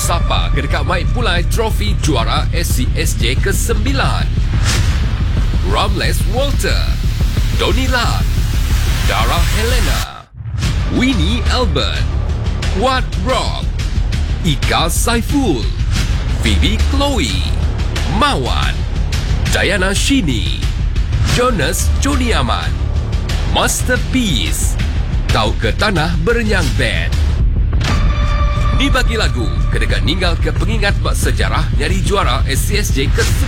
Sapa kedekat mai pulai trofi juara SCSJ ke-9. Ramles Walter, Donny Lam, Dara Helena, Winnie Albert, Wat Rock, Ika Saiful, Phoebe Chloe, Mawan, Diana Shini, Jonas Joni Aman, Masterpiece, Kau ke Tanah Berenyang Band. Ni bagi lagu kedekat ninggal ke pengingat bak sejarah nyari juara SCSJ ke-9.